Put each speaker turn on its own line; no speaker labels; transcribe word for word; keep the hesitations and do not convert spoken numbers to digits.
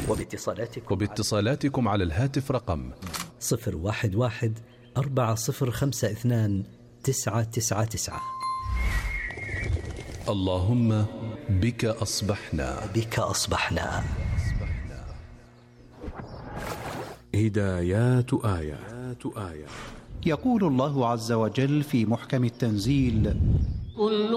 وباتصالاتكم,
وباتصالاتكم على الهاتف رقم
صفر واحد واحد أربعة صفر خمسة اثنان تسعة تسعة تسعة.
اللهم بك أصبحنا
بك أصبحنا.
هدايات آيات.
يقول الله عز وجل في محكم التنزيل: